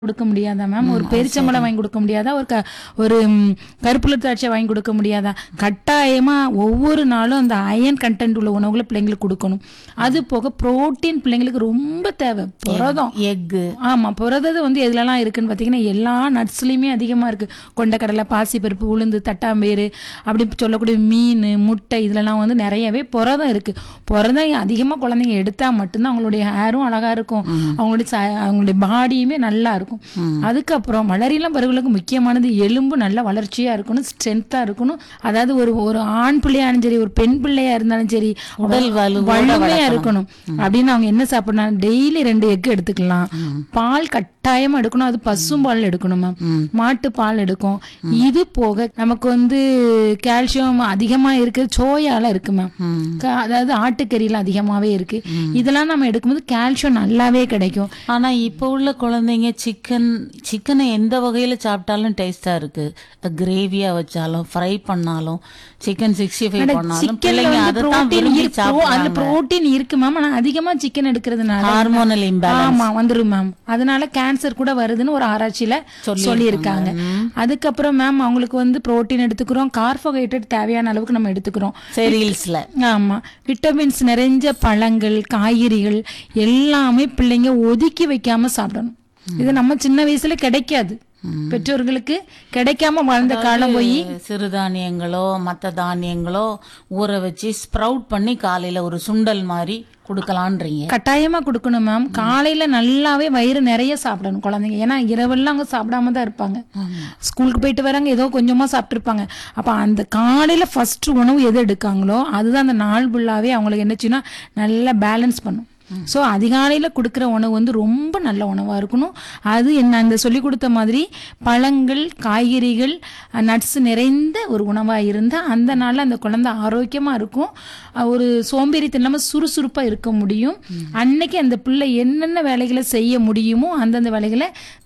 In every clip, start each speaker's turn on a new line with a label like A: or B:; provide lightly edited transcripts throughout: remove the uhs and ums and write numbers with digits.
A: கொடுக்க முடியாதா மேம்? ஒரு பேரிச்சம்பழம் வாங்கி கொடுக்க முடியாதா? ஒரு கருப்புல திராட்சை வாங்கி கொடுக்க முடியாதா? கட்டாயமா ஒவ்வொரு நாளும் அந்த அயன் கண்டென்ட் உள்ள உணவுகளை பிள்ளைங்களுக்கு கொடுக்கணும். அது போக புரோட்டீன் பிள்ளைங்களுக்கு ரொம்ப தேவை. புரதம்,
B: எக்கு.
A: ஆமா, புரதம் வந்து எதுலலாம் இருக்குன்னு பாத்தீங்கன்னா எல்லா நட்ஸ்லயுமே அதிகமா இருக்கு. கொண்டக்கடலை, பாசிப்பருப்பு, உளுந்து, தட்டாம்பேரு, அப்படி சொல்லக்கூடிய மீன், முட்டை, இதுலலாம் வந்து நிறையவே புரதம் இருக்கு. புரதம் அதிகமா குழந்தைங்க எடுத்தா மட்டும்தான் அவங்களுடைய ஹேரும் அழகா இருக்கும், அவங்களுடைய பாடியுமே நல்லா இருக்கும். அதுக்கப்புறம் வளரிளம் பருவங்களுக்கு முக்கியமானது எலும்பு நல்ல வளர்ச்சியா இருக்கணும், ஸ்ட்ரென்த்தா இருக்கணும். அதாவது ஒரு ஆண் பிள்ளையா இருந்தாலும் சரி, ஒரு பெண் பிள்ளையா இருந்தாலும் சரி,
B: உடல்
A: வலிமையா இருக்கணும். அப்படின்னு அவங்க என்ன சாப்பிடணும்? டெய்லி 2 எக் எடுத்துக்கலாம். பால் கட்டாயமா எடுக்கணும். அது பசும்பால் எடுக்கணும் மேம், மாட்டு பால் எடுக்கும். இது போக நமக்கு வந்து கால்சியம் அதிகமா இருக்கு, சோயால இருக்கு மேம். அதாவது ஆட்டுக்கறியில அதிகமாவே இருக்கு. இதெல்லாம் நம்ம எடுக்கும்போது கால்சியம் நல்லாவே கிடைக்கும்.
B: ஆனா இப்ப உள்ள குழந்தைங்க சிக்கனை எந்த வகையில சாப்பிட்டாலும் டேஸ்டா இருக்கு. கிரேவியா வச்சாலும், ஃப்ரை பண்ணாலும், சிக்கன் 65 பண்ணாலும் பிள்ளைங்க அதைத்தான் விரும்பி சாப்பிடுறாங்க.
A: அதுல புரோட்டீன் இருக்கு மேம். ஆனா அதிகமா சிக்கன் எடுக்கிறதுனால
B: ஹார்மோனல் இம்பேலன்ஸ்.
A: ஆமா, வந்துரும் மேம். அதனால கேன்சர் கூட வருதுன்னு ஒரு ஆராய்ச்சியில சொல்லி இருக்காங்க. அதுக்கப்புறம் மேம் அவங்களுக்கு வந்து புரோட்டீன் எடுத்துக்கிறோம், கார்போஹைட்ரேட் தேவையான அளவுக்கு நம்ம எடுத்துக்கிறோம்.
B: செரியல்ஸ்ல
A: ஆமா, விட்டமின்ஸ் நிறைஞ்ச பழங்கள், காய்கறிகள் எல்லாமே பிள்ளைங்க ஒதுக்கி வைக்காம சாப்பிடணும். இது நம்ம சின்ன வயசுல கிடைக்காது, பெற்றோர்களுக்கு கிடைக்காம வாழ்ந்த காலம் போய்
B: சிறுதானியங்களோ மற்ற தானியங்களோ ஊற வச்சு ஸ்ப்ரவுட் பண்ணி காலையில ஒரு சுண்டல் மாதிரி கொடுக்கலான்றீங்க.
A: கட்டாயமா கொடுக்கணும் மேம். காலையில நல்லாவே வயிறு நிறைய சாப்பிடணும் குழந்தைங்க. ஏன்னா இரவெல்லாம் அவங்க சாப்பிடாம தான் இருப்பாங்க. ஸ்கூலுக்கு போயிட்டு வராங்க, ஏதோ கொஞ்சமா சாப்பிட்டு இருப்பாங்க. அப்ப அந்த காலையில ஃபர்ஸ்ட் உணவு எது எடுக்காங்களோ அதுதான் அந்த நாள் ஃபுல்லாவே அவங்களுக்கு என்னச்சுன்னா நல்லா பேலன்ஸ் பண்ணும். ஸோ அதிகாலையில் கொடுக்குற உணவு வந்து ரொம்ப நல்ல உணவாக இருக்கணும். அது என்ன அந்த சொல்லி கொடுத்த மாதிரி பழங்கள், காய்கறிகள், நட்ஸ் நிறைந்த ஒரு உணவாக இருந்தால் அந்த நாளில் அந்த குழந்தை ஆரோக்கியமாக இருக்கும். ஒரு சோம்பேறித்தனம் இல்லாமல் சுறுசுறுப்பாக இருக்க முடியும். அன்னைக்கு அந்த பிள்ளை என்னென்ன வேலைகளை செய்ய முடியுமோ அந்தந்த வேலைகளை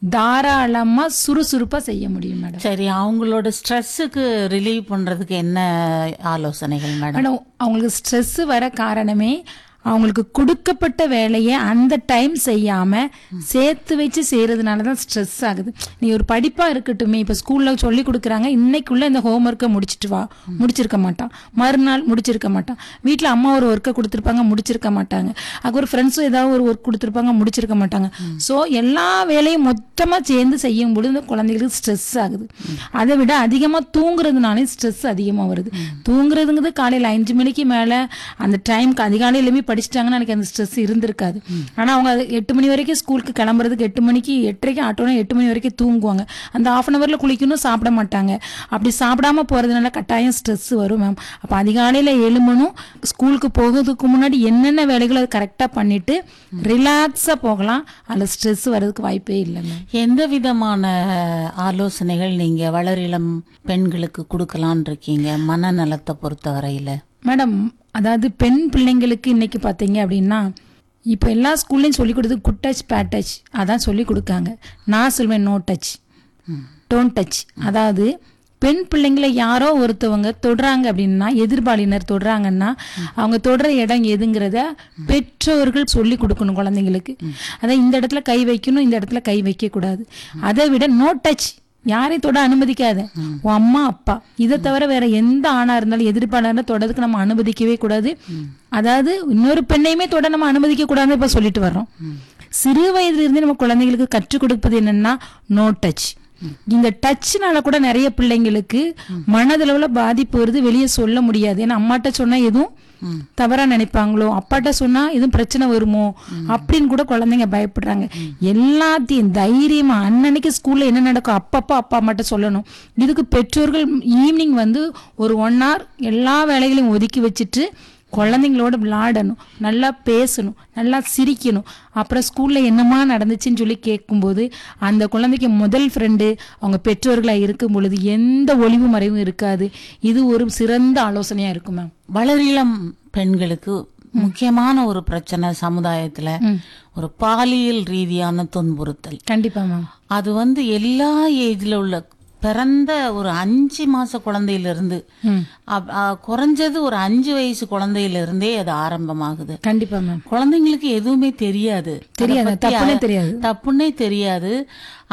A: தாராளமாக சுறுசுறுப்பாக செய்ய முடியும் மேடம்.
B: சரி, அவங்களோட ஸ்ட்ரெஸ்ஸுக்கு ரிலீவ் பண்ணுறதுக்கு என்ன ஆலோசனைகள் மேடம்?
A: அவங்களுக்கு ஸ்ட்ரெஸ் வர காரணமே அவங்களுக்கு கொடுக்கப்பட்ட வேலையை அந்த டைம் செய்யாம சேர்த்து வச்சு செய்யறதுனாலதான் ஸ்ட்ரெஸ் ஆகுது. நீ ஒரு படிப்பா இருக்கட்டுமே, இப்ப ஸ்கூல்ல சொல்லி கொடுக்குறாங்க, இன்னைக்குள்ள இந்த ஹோம் ஒர்க்கை முடிச்சிட்டு வா, முடிச்சிருக்க மாட்டான். மறுநாள் முடிச்சிருக்க மாட்டான். வீட்டுல அம்மா ஒரு ஒர்க்கை கொடுத்துருப்பாங்க, முடிச்சிருக்க மாட்டாங்க. அதுக்கு ஒரு ஃப்ரெண்ட்ஸும் ஏதாவது ஒரு ஒர்க் கொடுத்துருப்பாங்க, முடிச்சிருக்க மாட்டாங்க. ஸோ எல்லா வேலையும் மொத்தமா சேர்ந்து செய்யும் பொழுது இந்த குழந்தைகளுக்கு ஸ்ட்ரெஸ் ஆகுது. அதை விட அதிகமா தூங்குறதுனாலே ஸ்ட்ரெஸ் அதிகமா வருது. தூங்குறதுங்கிறது காலையில 5 மணிக்கு மேல அந்த டைம்க்கு அதிகாலையிலுமே படிச்சிட்டாங்கன்னா எனக்கு அந்த ஸ்ட்ரெஸ் இருந்திருக்காது. ஆனா அவங்க 8 மணி வரைக்கும் ஸ்கூலுக்கு கிளம்புறதுக்கு 8 மணிக்கு 8:30 ஆட்டோனா 8 மணி வரைக்கும் தூங்குவாங்க. அந்த ½ ஹவர்ல குளிக்கணும், சாப்பிட மாட்டாங்க. அப்படி சாப்பிடாம போறதுனால கட்டாயம் ஸ்ட்ரெஸ் வரும் மேம். அப்ப அதிகாலையில எழும்பணும். ஸ்கூலுக்கு போகிறதுக்கு முன்னாடி என்னென்ன வேலைகளை கரெக்டா பண்ணிட்டு ரிலாக்ஸா போகலாம். அதுல ஸ்ட்ரெஸ் வர்றதுக்கு வாய்ப்பே இல்லை மேம்.
B: எந்த விதமான ஆலோசனைகள் நீங்க வளரிளம் பெண்களுக்கு கொடுக்கலான் இருக்கீங்க மனநலத்தை பொறுத்த வரையில
A: மேடம்? அதாவது பெண் பிள்ளைங்களுக்கு இன்னைக்கு பார்த்தீங்க அப்படின்னா இப்போ எல்லா ஸ்கூல்லையும் சொல்லிக் கொடுத்து குட் டச், பேட் டச் அதான் சொல்லி கொடுக்காங்க. நான் சொல்வேன் நோ டச், டோன்ட் டச். அதாவது பெண் பிள்ளைங்களை யாரோ ஒருத்தவங்க தொடுறாங்க அப்படின்னா, எதிர்பாலினர் தொடுறாங்கன்னா அவங்க தொடுற இடம் எதுங்கிறத பெற்றோர்கள் சொல்லி கொடுக்கணும் குழந்தைங்களுக்கு. அதான் இந்த இடத்துல கை வைக்கணும், இந்த இடத்துல கை வைக்க கூடாது. அதை விட நோ டச், யாரையும் தொட அனுமதிக்காத. உன் அம்மா அப்பா இதை தவிர வேற எந்த ஆணா இருந்தாலும் எதிர்ப்பாளர் தொடறதுக்கு நம்ம அனுமதிக்கவே கூடாது. அதாவது இன்னொரு பெண்ணையுமே தொட நம்ம அனுமதிக்க கூடாதுன்னு இப்ப சொல்லிட்டு வர்றோம். சிறு வயதுல இருந்து நம்ம குழந்தைங்களுக்கு கற்றுக் கொடுப்பது என்னன்னா நோ டச். இந்த டச்னால கூட நிறைய பிள்ளைங்களுக்கு மனதளவுல பாதிப்பு வருது, வெளியே சொல்ல முடியாது. ஏன்னா அம்மாட்ட சொன்னா எதுவும் தவறா நினைப்பாங்களோ, அப்பாட்ட சொன்னா எதுவும் பிரச்சனை வருமோ அப்படின்னு கூட குழந்தைங்க பயப்படுறாங்க. எல்லாத்தையும் தைரியமா அன்னன்னைக்கு ஸ்கூல்ல என்ன நடக்கும் அப்பப்பா அப்பா அம்மாட்ட சொல்லணும். இதுக்கு பெற்றோர்கள் ஈவினிங் வந்து ஒரு 1 hour எல்லா வேலைகளையும் ஒதுக்கி வச்சுட்டு குழந்தைங்களோட விளையாடணும், நல்லா பேசணும், நல்லா சிரிக்கணும். அப்புறம் ஸ்கூல்ல என்னமா நடந்துச்சுன்னு சொல்லி கேட்கும்போது அந்த குழந்தைக்கு முதல் ஃப்ரெண்டு அவங்க பெற்றோர்களா இருக்கும் பொழுது எந்த ஒளிவு மறைவும் இருக்காது. இது ஒரு சிறந்த ஆலோசனையா இருக்கும் மேம்.
B: வளரிளம் பெண்களுக்கு முக்கியமான ஒரு பிரச்சனை சமுதாயத்துல ஒரு பாலியல் ரீதியான துன்புறுத்தல்.
A: கண்டிப்பா மேம்.
B: அது வந்து எல்லா ஏஜ்ல உள்ள பிறந்த ஒரு 5 மாச குழந்தையிலிருந்து குறைஞ்சது ஒரு 5 வயசு குழந்தையிலிருந்தே அது ஆரம்பமாகுது.
A: கண்டிப்பா மேம்.
B: குழந்தைங்களுக்கு எதுவுமே தெரியாது,
A: தப்புன்னே தெரியாது.